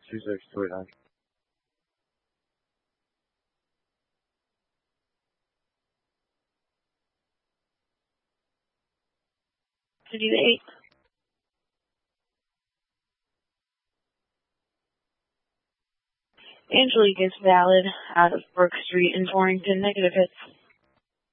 2629. To do 8. Angelique is valid out of Brook Street in Torrington. Negative hits.